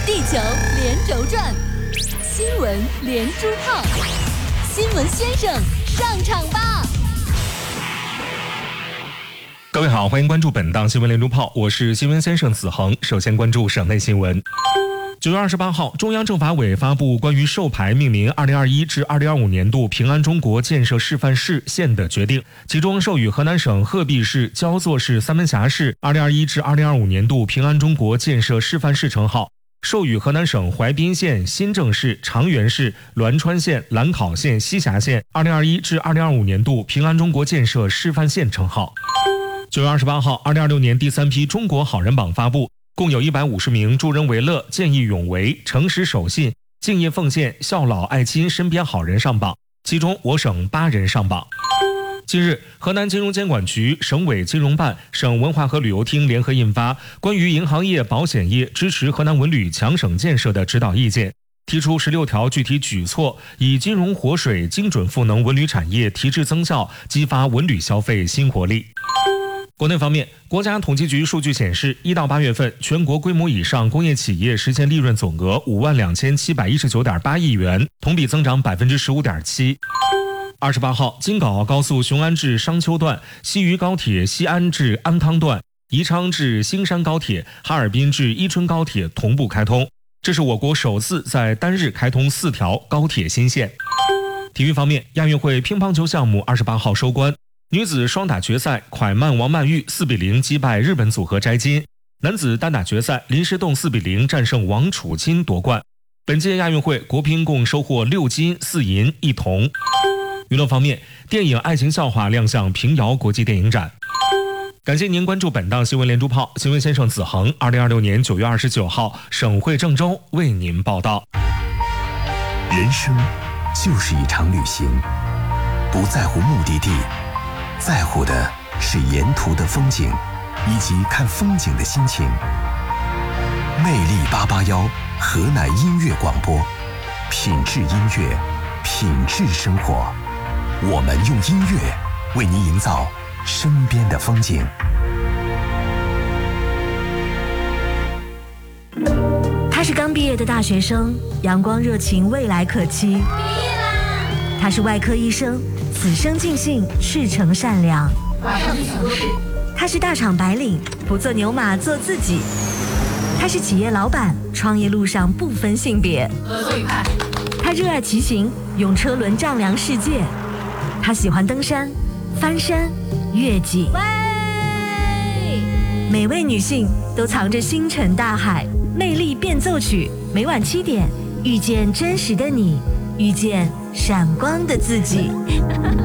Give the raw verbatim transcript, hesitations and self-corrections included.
地球连轴转，新闻连珠炮，新闻先生上场吧！ 各位好，欢迎关注本档新闻连珠炮，我是新闻先生子恒。首先关注省内新闻。九月二十八号，中央政法委发布关于授牌命名二零二一至二零二五年度平安中国建设示范市县的决定，其中授予河南省鹤壁市、焦作市、三门峡市二零二一至二零二五年度平安中国建设示范市称号，授予河南省淮滨县、新郑市、长垣市、栾川县、兰考县、西峡县二零二一至二零二五年度平安中国建设示范县称号。九月二十八号，二零二六年第三批中国好人榜发布，共有一百五十名助人为乐、见义勇为、诚实守信、敬业奉献、孝老爱亲身边好人上榜，其中我省八人上榜。近日，河南金融监管局、省委金融办、省文化和旅游厅联合印发《关于银行业、保险业支持河南文旅强省建设的指导意见》，提出十六条具体举措，以金融活水、精准赋能文旅产业提质增效，激发文旅消费新活力。国内方面，国家统计局数据显示，一到八月份，全国规模以上工业企业实现利润总额五万两千七百一十九点八亿元，同比增长百分之十五点七。二十八号，京港澳高速雄安至商丘段、西渝高铁西安至安康段、宜昌至兴山高铁、哈尔滨至伊春高铁同步开通，这是我国首次在单日开通四条高铁新线。体育方面，亚运会乒乓球项目二十八号收官。女子双打决赛，蒯曼王曼玉四比零击败日本组合摘金；男子单打决赛，林诗栋四比零战胜王楚钦夺冠。本届亚运会，国乒共收获六金四银一铜。娱乐方面，电影《爱情笑话》亮相平遥国际电影展。感谢您关注本档新闻连珠炮，新闻先生子恒，二零二六年九月二十九号，省会郑州为您报道。 人生就是一场旅行，不在乎目的地，在乎的是沿途的风景以及看风景的心情。魅力八八幺河南音乐广播，品质音乐，品质生活。我们用音乐为您营造身边的风景。 他是刚毕业的大学生，阳光热情，未来可期。毕业啦！他是外科医生，此生尽兴，赤诚善良。马上去抢都市。他是大厂白领，不做牛马，做自己。他是企业老板，创业路上不分性别。合作愉快。他热爱骑行，用车轮丈量世界。他喜欢登山、翻山、越脊。喂！每位女性都藏着星辰大海，魅力变奏曲，每晚七点，遇见真实的你，遇见闪光的自己。